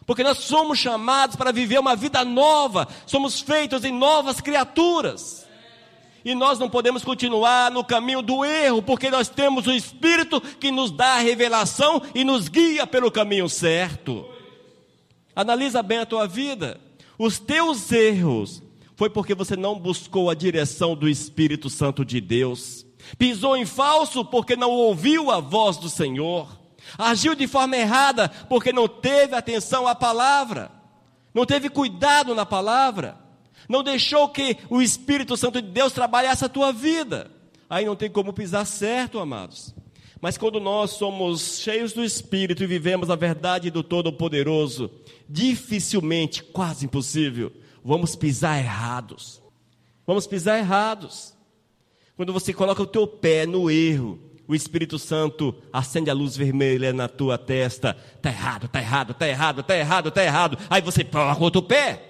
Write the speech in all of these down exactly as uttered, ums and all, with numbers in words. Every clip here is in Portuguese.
Porque nós somos chamados para viver uma vida nova, somos feitos em novas criaturas. E nós não podemos continuar no caminho do erro, porque nós temos o Espírito que nos dá a revelação e nos guia pelo caminho certo. Analisa bem a tua vida. Os teus erros foi porque você não buscou a direção do Espírito Santo de Deus. Pisou em falso porque não ouviu a voz do Senhor. Agiu de forma errada porque não teve atenção à palavra. Não teve cuidado na palavra. Não deixou que o Espírito Santo de Deus trabalhasse a tua vida. Aí não tem como pisar certo, amados. Mas quando nós somos cheios do Espírito e vivemos a verdade do Todo-Poderoso, dificilmente, quase impossível, vamos pisar errados. Vamos pisar errados. Quando você coloca o teu pé no erro, o Espírito Santo acende a luz vermelha na tua testa. Está errado, está errado, está errado, está errado, está errado. Aí você coloca o outro pé.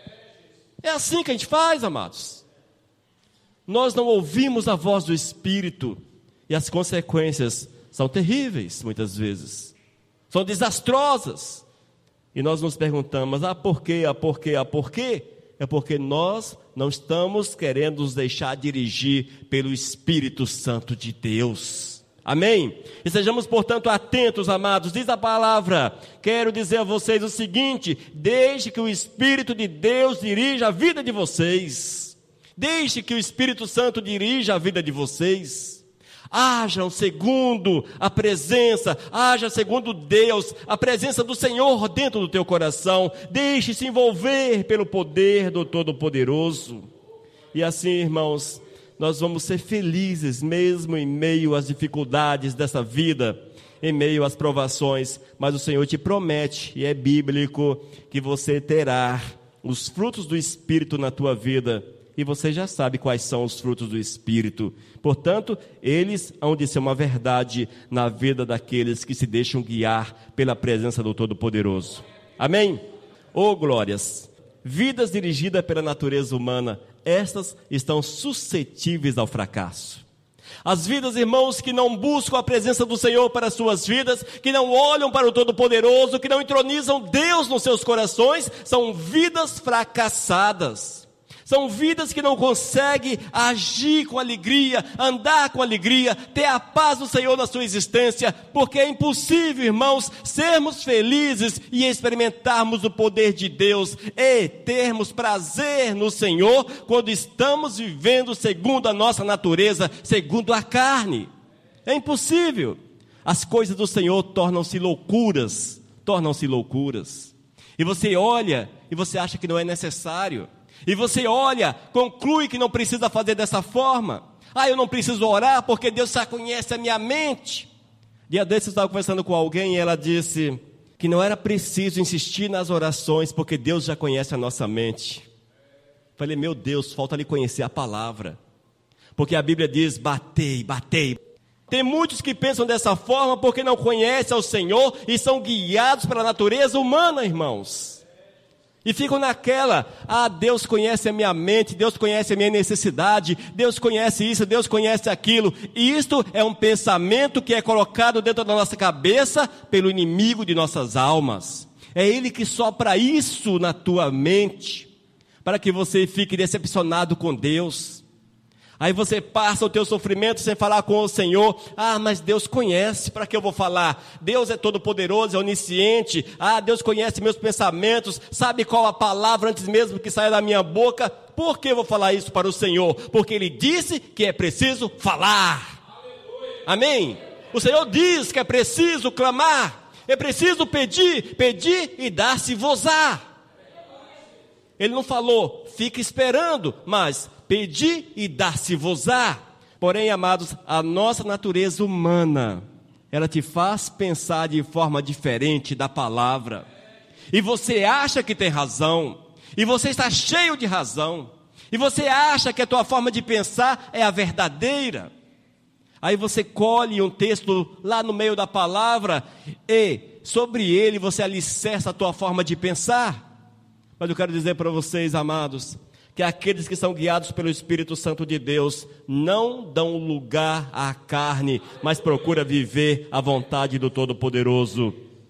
É assim que a gente faz, amados. Nós não ouvimos a voz do Espírito e as consequências são terríveis, muitas vezes. São desastrosas. E nós nos perguntamos, ah, por quê, ah, por quê, ah, por quê? É porque nós não estamos querendo nos deixar dirigir pelo Espírito Santo de Deus. Amém? E sejamos, portanto, atentos, amados. Diz a palavra, quero dizer a vocês o seguinte: deixe que o Espírito de Deus dirija a vida de vocês. Deixe que o Espírito Santo dirija a vida de vocês. Hajam segundo a presença, haja segundo Deus, a presença do Senhor dentro do teu coração. Deixe-se envolver pelo poder do Todo-Poderoso. E assim, irmãos, nós vamos ser felizes mesmo em meio às dificuldades dessa vida, em meio às provações. Mas o Senhor te promete, e é bíblico, que você terá os frutos do Espírito na tua vida. E você já sabe quais são os frutos do Espírito. Portanto, eles hão de ser uma verdade na vida daqueles que se deixam guiar pela presença do Todo-Poderoso. Amém? Oh, glórias! Vidas dirigidas pela natureza humana, estas estão suscetíveis ao fracasso. As vidas, irmãos, que não buscam a presença do Senhor para as suas vidas, que não olham para o Todo-Poderoso, que não entronizam Deus nos seus corações, são vidas fracassadas. São vidas que não conseguem agir com alegria, andar com alegria, ter a paz do Senhor na sua existência, porque é impossível, irmãos, sermos felizes e experimentarmos o poder de Deus e termos prazer no Senhor quando estamos vivendo segundo a nossa natureza, segundo a carne. É impossível. As coisas do Senhor tornam-se loucuras, tornam-se loucuras. E você olha e você acha que não é necessário. E você olha, conclui que não precisa fazer dessa forma. Ah, eu não preciso orar porque Deus já conhece a minha mente. Dia desses eu estava conversando com alguém e ela disse que não era preciso insistir nas orações porque Deus já conhece a nossa mente. Falei, meu Deus, falta lhe conhecer a palavra. Porque a Bíblia diz, batei, batei. Tem muitos que pensam dessa forma porque não conhecem ao Senhor e são guiados pela natureza humana, irmãos. E ficam naquela, ah, Deus conhece a minha mente, Deus conhece a minha necessidade, Deus conhece isso, Deus conhece aquilo. E isto é um pensamento que é colocado dentro da nossa cabeça pelo inimigo de nossas almas. É ele que sopra isso na tua mente, para que você fique decepcionado com Deus. Aí você passa o teu sofrimento sem falar com o Senhor. Ah, mas Deus conhece, para que eu vou falar? Deus é todo poderoso, é onisciente. Ah, Deus conhece meus pensamentos, sabe qual a palavra antes mesmo que saia da minha boca. Por que eu vou falar isso para o Senhor? Porque Ele disse que é preciso falar. Aleluia. Amém? O Senhor diz que é preciso clamar, é preciso pedir, pedir e dar-se-vos-á. Ele não falou, fica esperando, mas pedi e dar-se-vos-á. Porém, amados, a nossa natureza humana, ela te faz pensar de forma diferente da palavra. E você acha que tem razão, e você está cheio de razão, e você acha que a tua forma de pensar é a verdadeira. Aí você colhe um texto lá no meio da palavra, e sobre ele você alicerça a tua forma de pensar. Mas eu quero dizer para vocês, amados, que aqueles que são guiados pelo Espírito Santo de Deus não dão lugar à carne, mas procura viver a vontade do Todo-Poderoso.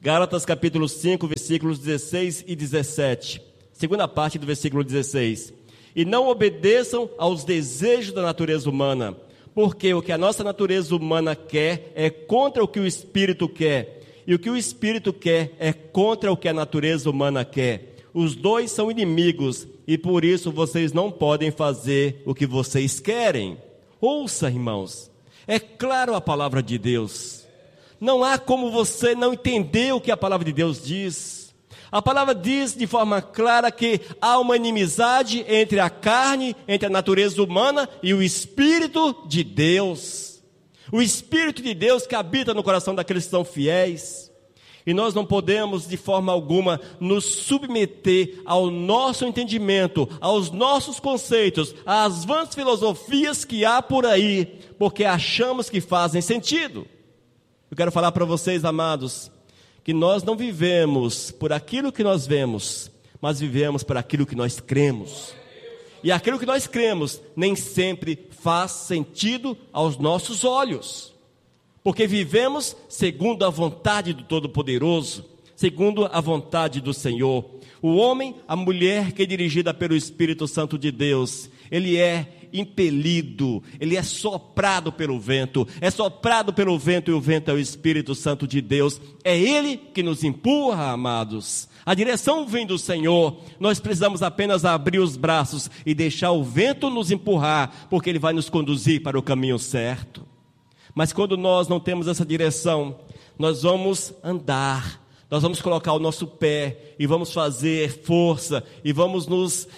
Gálatas capítulo cinco, versículos dezesseis e dezessete. Segunda parte do versículo dezesseis. E não obedeçam aos desejos da natureza humana, porque o que a nossa natureza humana quer é contra o que o Espírito quer, e o que o Espírito quer é contra o que a natureza humana quer. Os dois são inimigos, e por isso vocês não podem fazer o que vocês querem. Ouça, irmãos, é claro a palavra de Deus. Não há como você não entender o que a palavra de Deus diz. A palavra diz de forma clara que há uma inimizade entre a carne, entre a natureza humana e o Espírito de Deus. O Espírito de Deus que habita no coração daqueles que são fiéis. E nós não podemos de forma alguma nos submeter ao nosso entendimento, aos nossos conceitos, às vãs filosofias que há por aí, porque achamos que fazem sentido. Eu quero falar para vocês, amados, que nós não vivemos por aquilo que nós vemos, mas vivemos por aquilo que nós cremos. E aquilo que nós cremos nem sempre faz sentido aos nossos olhos. Porque vivemos segundo a vontade do Todo-Poderoso, segundo a vontade do Senhor. O homem, a mulher que é dirigida pelo Espírito Santo de Deus, ele é impelido, ele é soprado pelo vento, é soprado pelo vento e o vento é o Espírito Santo de Deus. É ele que nos empurra, amados. A direção vem do Senhor, nós precisamos apenas abrir os braços e deixar o vento nos empurrar, porque ele vai nos conduzir para o caminho certo. Mas quando nós não temos essa direção, nós vamos andar, nós vamos colocar o nosso pé e vamos fazer força e vamos nos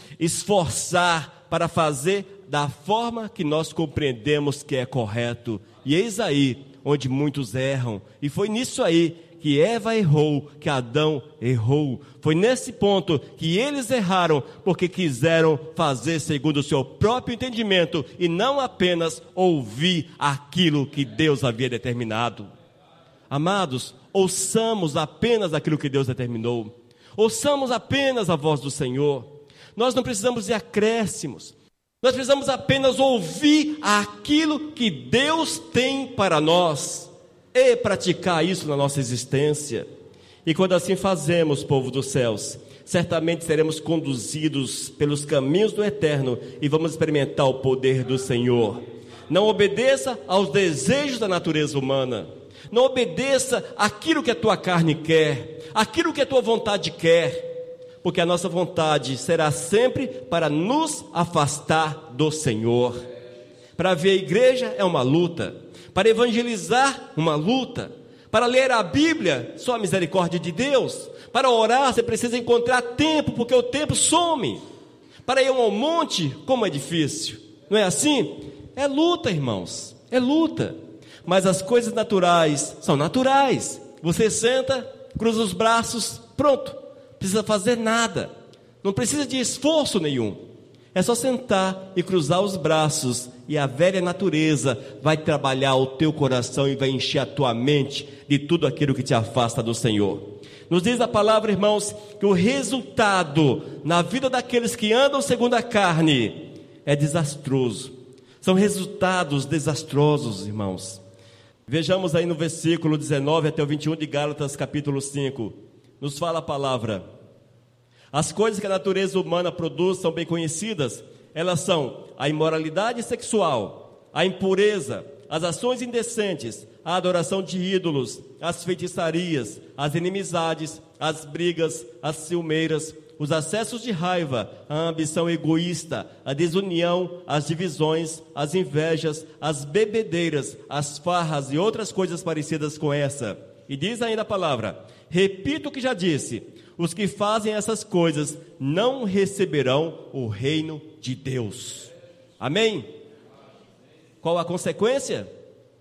esforçar para fazer da forma que nós compreendemos que é correto. E eis aí onde muitos erram. E foi nisso aí que Eva errou, que Adão errou. Foi nesse ponto que eles erraram, porque quiseram fazer segundo o seu próprio entendimento e não apenas ouvir aquilo que Deus havia determinado. Amados, ouçamos apenas aquilo que Deus determinou. Ouçamos apenas a voz do Senhor. Nós não precisamos de acréscimos. Nós precisamos apenas ouvir aquilo que Deus tem para nós e praticar isso na nossa existência. E quando assim fazemos, povo dos céus, certamente seremos conduzidos pelos caminhos do Eterno e vamos experimentar o poder do Senhor. Não obedeça aos desejos da natureza humana. Não obedeça aquilo que a tua carne quer, aquilo que a tua vontade quer, porque a nossa vontade será sempre para nos afastar do Senhor. Para ver a igreja é uma luta. Para evangelizar, uma luta. Para ler a Bíblia, só a misericórdia de Deus. Para orar, você precisa encontrar tempo, porque o tempo some. Para ir ao monte, como é difícil. Não é assim? É luta, irmãos. É luta. Mas as coisas naturais são naturais. Você senta, cruza os braços, pronto. Não precisa fazer nada. Não precisa de esforço nenhum. É só sentar e cruzar os braços e a velha natureza vai trabalhar o teu coração e vai encher a tua mente de tudo aquilo que te afasta do Senhor. Nos diz a palavra, irmãos, que o resultado na vida daqueles que andam segundo a carne é desastroso. São resultados desastrosos, irmãos. Vejamos aí no versículo dezenove até o vinte e um de Gálatas capítulo cinco. Nos fala a palavra: as coisas que a natureza humana produz são bem conhecidas. Elas são a imoralidade sexual, a impureza, as ações indecentes, a adoração de ídolos, as feitiçarias, as inimizades, as brigas, as ciumeiras, os acessos de raiva, a ambição egoísta, a desunião, as divisões, as invejas, as bebedeiras, as farras e outras coisas parecidas com essa. E diz ainda a palavra: repito o que já disse, os que fazem essas coisas não receberão o reino de Deus. Amém? Qual a consequência?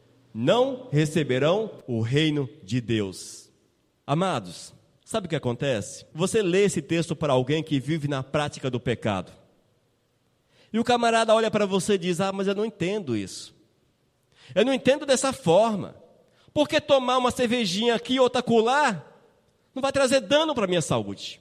Não receberão o reino de Deus. Amados, sabe o que acontece? Você lê esse texto para alguém que vive na prática do pecado. E o camarada olha para você e diz: ah, mas eu não entendo isso. Eu não entendo dessa forma. Porque tomar uma cervejinha aqui e outra acolá não vai trazer dano para a minha saúde.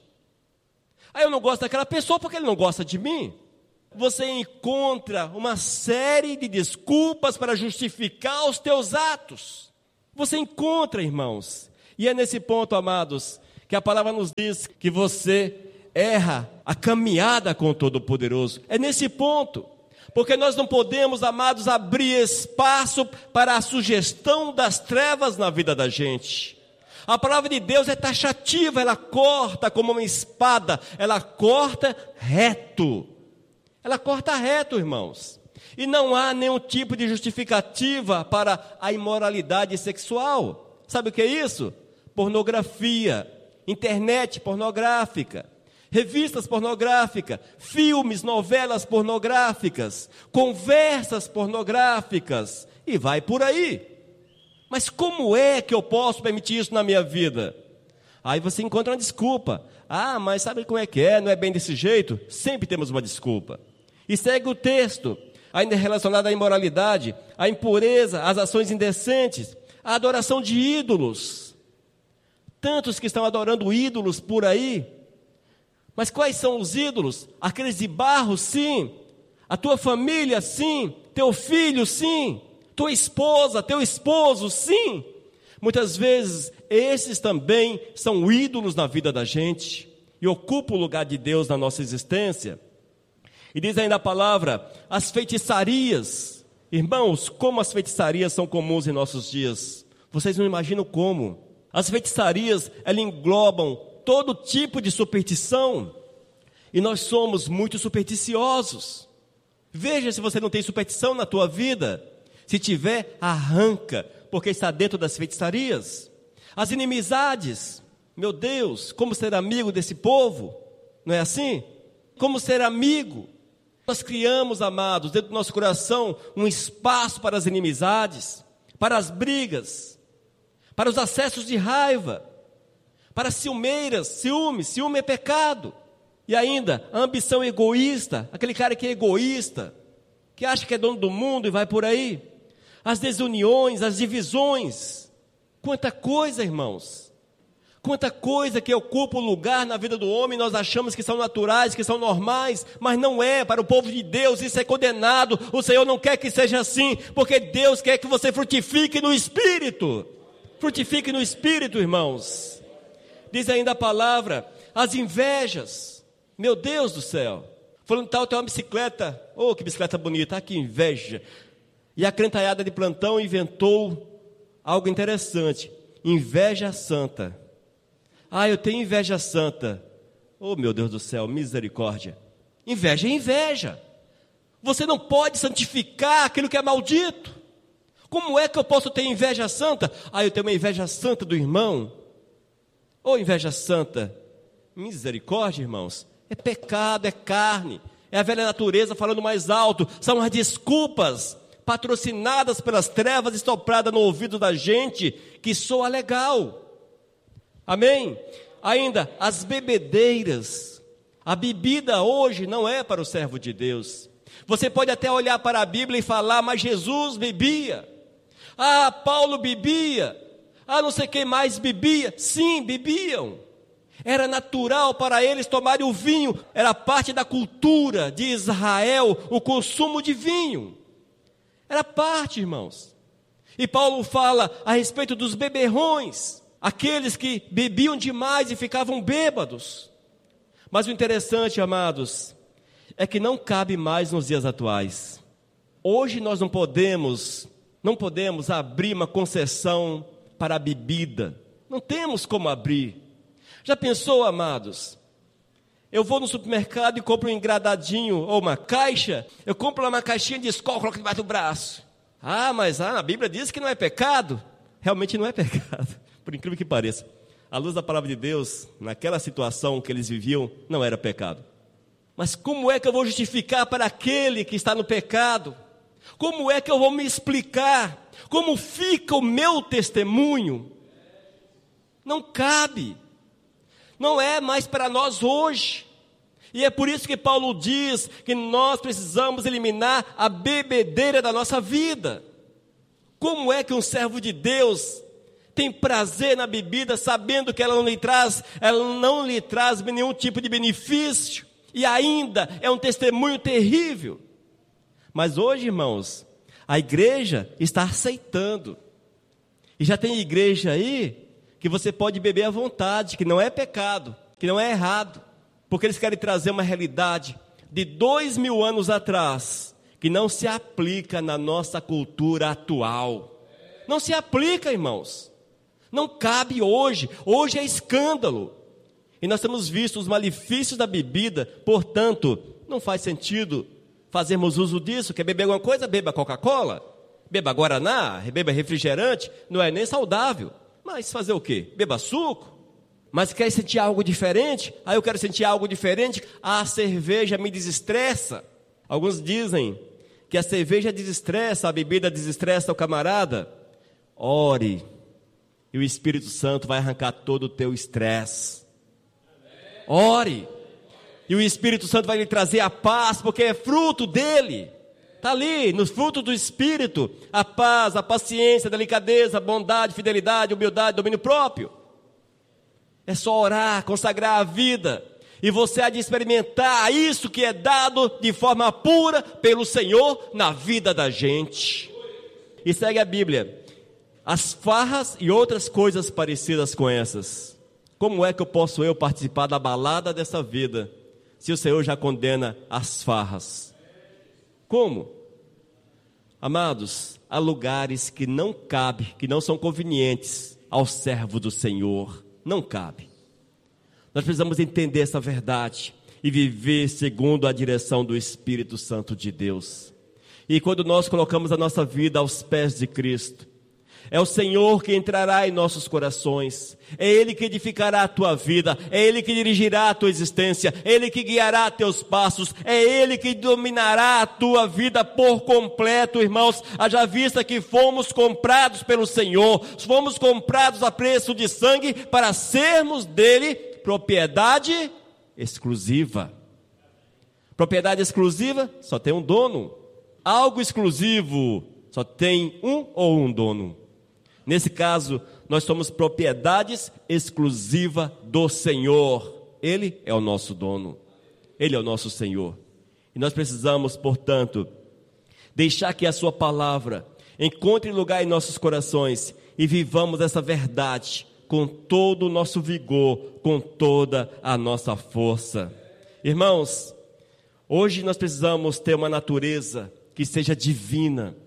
Aí eu não gosto daquela pessoa porque ele não gosta de mim. Você encontra uma série de desculpas para justificar os teus atos. Você encontra, irmãos. E é nesse ponto, amados, que a palavra nos diz que você erra a caminhada com o Todo-Poderoso. É nesse ponto, porque nós não podemos, amados, abrir espaço para a sugestão das trevas na vida da gente. A palavra de Deus é taxativa, ela corta como uma espada, ela corta reto. Ela corta reto, irmãos. E não há nenhum tipo de justificativa para a imoralidade sexual. Sabe o que é isso? Pornografia, internet pornográfica, revistas pornográficas, filmes, novelas pornográficas, conversas pornográficas, e vai por aí. Mas como é que eu posso permitir isso na minha vida? Aí você encontra uma desculpa. Ah, mas sabe como é que é? Não é bem desse jeito? Sempre temos uma desculpa. E segue o texto, ainda relacionado à imoralidade, à impureza, às ações indecentes, à adoração de ídolos. Tantos que estão adorando ídolos por aí. Mas quais são os ídolos? Aqueles de barro, sim. A tua família, sim. Teu filho, sim. Tua esposa, teu esposo, sim. Muitas vezes, esses também são ídolos na vida da gente e ocupam o lugar de Deus na nossa existência. E diz ainda a palavra, as feitiçarias. Irmãos, como as feitiçarias são comuns em nossos dias. Vocês não imaginam como. As feitiçarias, elas englobam todo tipo de superstição. E nós somos muito supersticiosos. Veja se você não tem superstição na tua vida. Se tiver, arranca, porque está dentro das feitiçarias. As inimizades, meu Deus, como ser amigo desse povo? Não é assim? Como ser amigo? Nós criamos, amados, dentro do nosso coração, um espaço para as inimizades, para as brigas, para os acessos de raiva, para ciumeiras, ciúme, ciúme é pecado. E ainda, a ambição egoísta, aquele cara que é egoísta, que acha que é dono do mundo e vai por aí. As desuniões, as divisões, quanta coisa, irmãos, quanta coisa que ocupa o lugar na vida do homem, nós achamos que são naturais, que são normais, mas não é. Para o povo de Deus isso é condenado. O Senhor não quer que seja assim, porque Deus quer que você frutifique no Espírito, frutifique no Espírito, irmãos. Diz ainda a palavra, as invejas, meu Deus do céu, falando tal, tem uma bicicleta, oh que bicicleta bonita, ah, que inveja. E a crentaiada de plantão inventou algo interessante, inveja santa. Ah, eu tenho inveja santa. Oh, meu Deus do céu, misericórdia. Inveja é inveja. Você não pode santificar aquilo que é maldito. Como é que eu posso ter inveja santa? Ah, eu tenho uma inveja santa do irmão. Oh, inveja santa. Misericórdia, irmãos. É pecado, é carne. É a velha natureza falando mais alto. São as desculpas patrocinadas pelas trevas, estopradas no ouvido da gente, que soa legal. Amém? Ainda, as bebedeiras. A bebida hoje não é para o servo de Deus. Você pode até olhar para a Bíblia e falar, mas Jesus bebia. Ah, Paulo bebia. Ah, não sei quem mais bebia. Sim, bebiam. Era natural para eles tomarem o vinho. Era parte da cultura de Israel, o consumo de vinho. Era parte, irmãos. E Paulo fala a respeito dos beberrões, aqueles que bebiam demais e ficavam bêbados. Mas o interessante, amados, é que não cabe mais nos dias atuais. Hoje nós não podemos, não podemos abrir uma concessão para a bebida. Não temos como abrir. Já pensou, amados? Eu vou no supermercado e compro um engradadinho ou uma caixa, eu compro uma caixinha de Skol, coloco debaixo do braço. Ah, mas ah, a Bíblia diz que não é pecado. Realmente não é pecado, por incrível que pareça. À luz da palavra de Deus, naquela situação que eles viviam, não era pecado. Mas como é que eu vou justificar para aquele que está no pecado? Como é que eu vou me explicar? Como fica o meu testemunho? Não cabe. Não é mais para nós hoje. E é por isso que Paulo diz que nós precisamos eliminar a bebedeira da nossa vida. Como é que um servo de Deus tem prazer na bebida, sabendo que ela não lhe traz, ela não lhe traz nenhum tipo de benefício, e ainda é um testemunho terrível? Mas hoje, irmãos, a igreja está aceitando. E já tem igreja aí que você pode beber à vontade, que não é pecado, que não é errado, porque eles querem trazer uma realidade de dois mil anos atrás, que não se aplica na nossa cultura atual. Não se aplica, irmãos. Não cabe hoje. Hoje é escândalo. E nós temos visto os malefícios da bebida, portanto, não faz sentido fazermos uso disso. Quer beber alguma coisa? Beba Coca-Cola, beba Guaraná, beba refrigerante, não é nem saudável. Mas fazer o quê? Beba suco. Mas quer sentir algo diferente? Ah, eu quero sentir algo diferente. Ah, a cerveja me desestressa. Alguns dizem que a cerveja desestressa, a bebida desestressa o camarada. Ore, e o Espírito Santo vai arrancar todo o teu estresse. Ore, e o Espírito Santo vai lhe trazer a paz, porque é fruto dele. Está ali, no fruto do Espírito, a paz, a paciência, a delicadeza, a bondade, fidelidade, humildade, domínio próprio. É só orar, consagrar a vida, e você há de experimentar isso que é dado de forma pura pelo Senhor na vida da gente. E segue a Bíblia, as farras e outras coisas parecidas com essas. Como é que eu posso eu participar da balada dessa vida, se o Senhor já condena as farras? Como? Amados, há lugares que não cabe, que não são convenientes ao servo do Senhor. Não cabe. Nós precisamos entender essa verdade e viver segundo a direção do Espírito Santo de Deus. E quando nós colocamos a nossa vida aos pés de Cristo, é o Senhor que entrará em nossos corações, é Ele que edificará a tua vida, é Ele que dirigirá a tua existência, é Ele que guiará teus passos, é Ele que dominará a tua vida por completo, irmãos. Haja vista que fomos comprados pelo Senhor, fomos comprados a preço de sangue para sermos dele propriedade exclusiva. Propriedade exclusiva só tem um dono. Algo exclusivo só tem um ou um dono. Nesse caso, nós somos propriedades exclusiva do Senhor. Ele é o nosso dono. Ele é o nosso Senhor. E nós precisamos, portanto, deixar que a sua palavra encontre lugar em nossos corações e vivamos essa verdade com todo o nosso vigor, com toda a nossa força. Irmãos, hoje nós precisamos ter uma natureza que seja divina.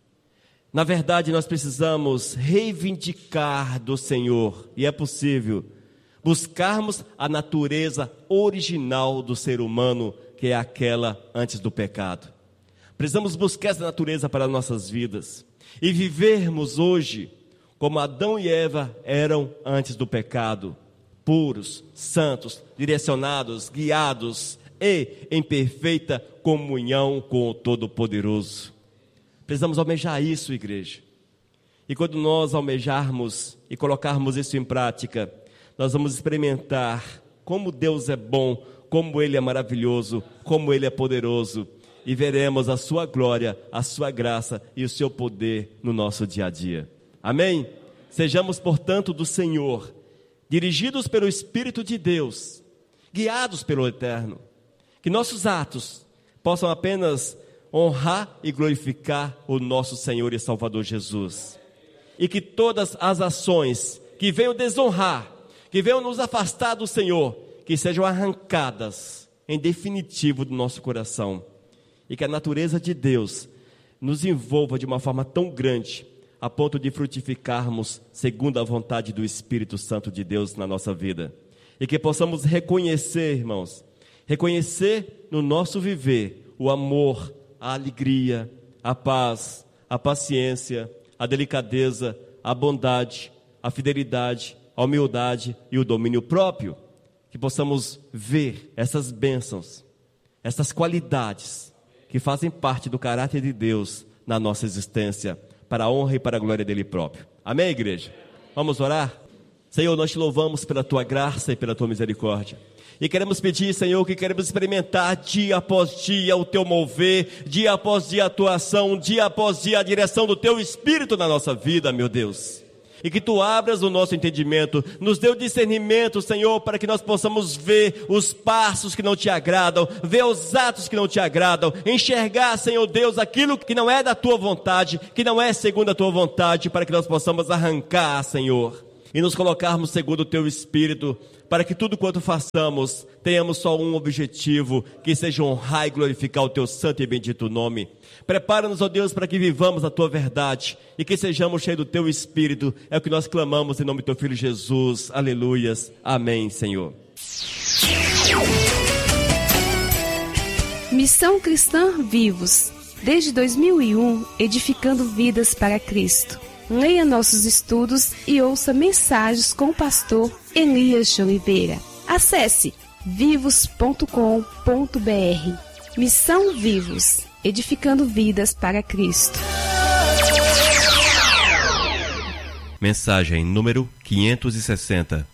Na verdade, nós precisamos reivindicar do Senhor, e é possível, buscarmos a natureza original do ser humano, que é aquela antes do pecado. Precisamos buscar essa natureza para nossas vidas, e vivermos hoje como Adão e Eva eram antes do pecado, puros, santos, direcionados, guiados, e em perfeita comunhão com o Todo-Poderoso. Precisamos almejar isso, igreja. E quando nós almejarmos e colocarmos isso em prática, nós vamos experimentar como Deus é bom, como Ele é maravilhoso, como Ele é poderoso. E veremos a sua glória, a sua graça e o seu poder no nosso dia a dia. Amém? Sejamos, portanto, do Senhor, dirigidos pelo Espírito de Deus, guiados pelo Eterno. Que nossos atos possam apenas honrar e glorificar o nosso Senhor e Salvador Jesus. E que todas as ações que venham desonrar, que venham nos afastar do Senhor, que sejam arrancadas em definitivo do nosso coração. E que a natureza de Deus nos envolva de uma forma tão grande, a ponto de frutificarmos segundo a vontade do Espírito Santo de Deus na nossa vida. E que possamos reconhecer, irmãos, reconhecer no nosso viver o amor, a alegria, a paz, a paciência, a delicadeza, a bondade, a fidelidade, a humildade e o domínio próprio. Que possamos ver essas bênçãos, essas qualidades que fazem parte do caráter de Deus na nossa existência, para a honra e para a glória dele próprio. Amém, igreja? Vamos orar? Senhor, nós te louvamos pela tua graça e pela tua misericórdia. E queremos pedir, Senhor, que queremos experimentar dia após dia o teu mover, dia após dia a tua ação, dia após dia a direção do teu Espírito na nossa vida, meu Deus. E que tu abras o nosso entendimento, nos dê o discernimento, Senhor, para que nós possamos ver os passos que não te agradam, ver os atos que não te agradam, enxergar, Senhor Deus, aquilo que não é da tua vontade, que não é segundo a tua vontade, para que nós possamos arrancar, Senhor. e nos colocarmos segundo o Teu Espírito, para que tudo quanto façamos, tenhamos só um objetivo, que seja honrar e glorificar o Teu santo e bendito nome. Prepara-nos, ó Deus, para que vivamos a Tua verdade, e que sejamos cheios do Teu Espírito, é o que nós clamamos em nome do Teu Filho Jesus, aleluias, amém, Senhor. Missão Cristã Vivos, desde dois mil e um, edificando vidas para Cristo. Leia nossos estudos e ouça mensagens com o pastor Elias de Oliveira. Acesse vivos ponto com ponto br. Missão Vivos, edificando vidas para Cristo. Mensagem número quinhentos e sessenta.